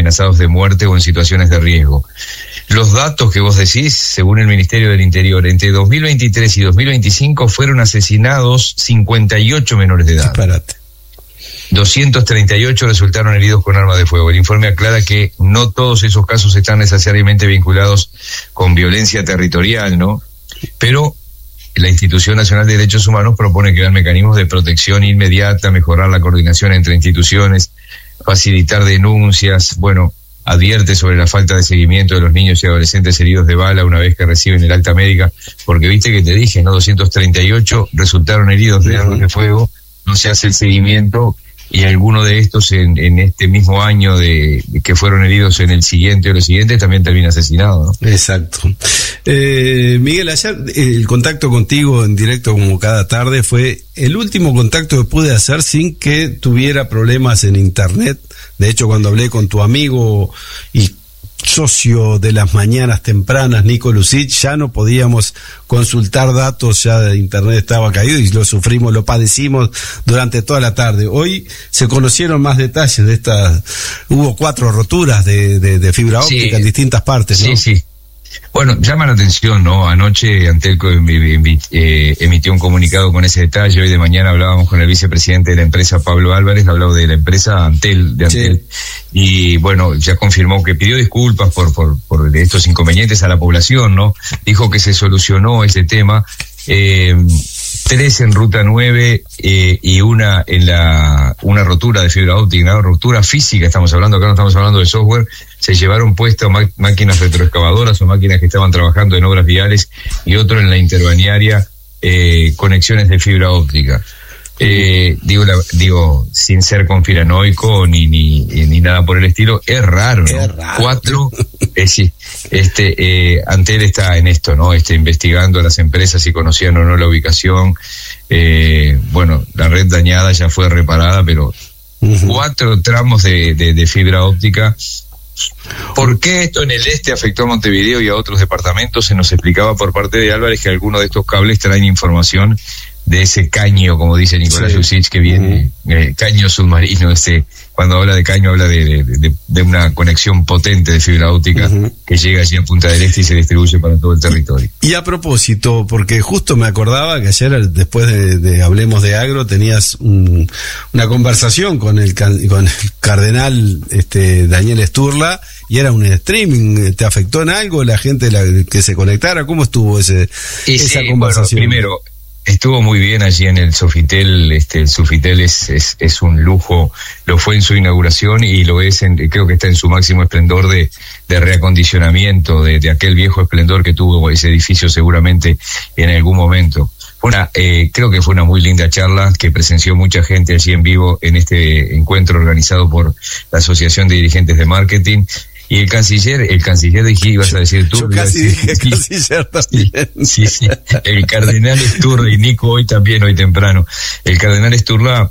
amenazados de muerte o en situaciones de riesgo. Los datos que vos decís, según el Ministerio del Interior, entre 2023 y 2025 fueron asesinados 58 menores de edad. Disparate. 238 resultaron heridos con arma de fuego. El informe aclara que no todos esos casos están necesariamente vinculados con violencia territorial, ¿no? Pero la Institución Nacional de Derechos Humanos propone crear mecanismos de protección inmediata, mejorar la coordinación entre instituciones, facilitar denuncias, bueno, advierte sobre la falta de seguimiento de los niños y adolescentes heridos de bala una vez que reciben el alta médica, porque viste que te dije, ¿no? 238 resultaron heridos de armas de fuego, no se hace el seguimiento, y alguno de estos en este mismo año de que fueron heridos en el siguiente o los siguientes también termina asesinado, ¿no? Exacto. Miguel, ayer el contacto contigo en directo como cada tarde fue el último contacto que pude hacer sin que tuviera problemas en internet. De hecho, cuando hablé con tu amigo y socio de las mañanas tempranas, Nico Lucich, ya no podíamos consultar datos, ya internet estaba caído y lo sufrimos, lo padecimos durante toda la tarde. Hoy se conocieron más detalles de hubo 4 roturas de fibra óptica en distintas partes, ¿no? Sí. Bueno, llama la atención, ¿no? Anoche Antelco emitió un comunicado con ese detalle. Hoy de mañana hablábamos con el vicepresidente de la empresa, Pablo Álvarez, habló de la empresa Antel, sí. Y bueno, ya confirmó que pidió disculpas por estos inconvenientes a la población, ¿no? Dijo que se solucionó ese tema. 3 en ruta 9 y una rotura de fibra óptica, una rotura física, estamos hablando, acá no estamos hablando de software. Se llevaron puestas máquinas retroexcavadoras o máquinas que estaban trabajando en obras viales, y otro en la interbalnearia, conexiones de fibra óptica. Digo, sin ser conspiranoico ni nada por el estilo, es raro, ¿no? Es raro. 4, Antel está en esto, ¿no? Investigando a las empresas si conocían o no la ubicación. Bueno, la red dañada ya fue reparada, pero 4 tramos de fibra óptica. ¿Por qué esto en el este afectó a Montevideo y a otros departamentos? Se nos explicaba por parte de Álvarez que algunos de estos cables traen información de ese caño, como dice Nicolás Lucich, que viene, caño submarino. Cuando habla de caño habla de una conexión potente de fibra óptica que llega allí a Punta del Este y se distribuye para todo el territorio. Y a propósito, porque justo me acordaba que ayer, después de Hablemos de Agro, tenías una conversación con el cardenal Daniel Sturla, y era un streaming. ¿Te afectó en algo la gente que se conectara? ¿Cómo estuvo esa conversación? Bueno, primero, estuvo muy bien allí en el Sofitel. El Sofitel es un lujo, lo fue en su inauguración y lo es creo que está en su máximo esplendor de reacondicionamiento de aquel viejo esplendor que tuvo ese edificio seguramente en algún momento. Creo que fue una muy linda charla que presenció mucha gente allí en vivo en este encuentro organizado por la Asociación de Dirigentes de Marketing. Y el canciller dije, ibas a decir tú. Yo casi dije canciller también. Sí. El cardenal Sturla, y Nico hoy temprano. El cardenal Sturla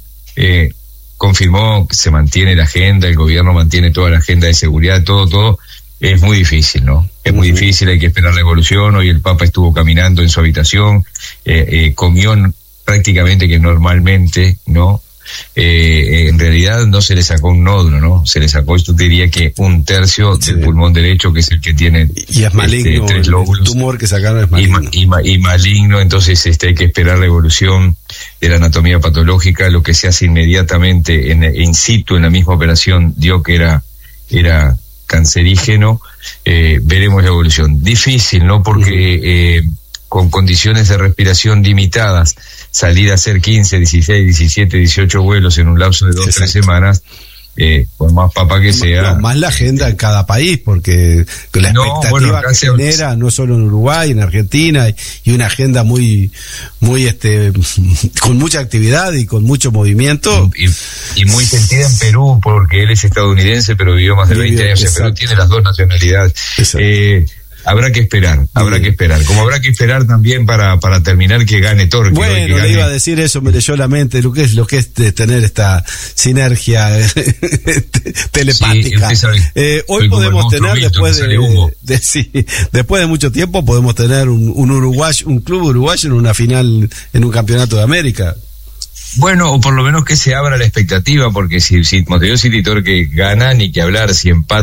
confirmó que se mantiene la agenda, el gobierno mantiene toda la agenda de seguridad, todo. Es muy difícil, ¿no? Es muy difícil, hay que esperar la evolución. Hoy el Papa estuvo caminando en su habitación, comió prácticamente que normalmente, ¿no? En realidad no se le sacó un nódulo, ¿no? Se le sacó, yo diría que 1/3 del pulmón derecho, que es el que tiene. Y es maligno, 3 lóbulos. El tumor que sacaron es maligno. Y maligno, entonces hay que esperar la evolución de la anatomía patológica. Lo que se hace inmediatamente in situ en la misma operación dio que era cancerígeno. Veremos la evolución. Difícil, ¿no? Porque con condiciones de respiración limitadas, salir a hacer 15, 16, 17, 18 vuelos en un lapso de 2-3 semanas, por más papa que sea. Más la agenda en cada país, porque la expectativa que genera, no solo en Uruguay, en Argentina, y una agenda muy con mucha actividad y con mucho movimiento. Y muy sentida en Perú, porque él es estadounidense, pero vivió más de 20 años en Perú, tiene las 2 nacionalidades. Habrá que esperar, como habrá que esperar también para terminar que gane Torque. Bueno, le iba a decir eso, me leyó la mente lo que es tener esta sinergia telepática. Sí, hoy podemos tener, después de mucho tiempo, podemos tener un club uruguayo en una final, en un campeonato de América. Bueno, o por lo menos que se abra la expectativa, porque si Montevideo City Torque gana, ni que hablar, si empata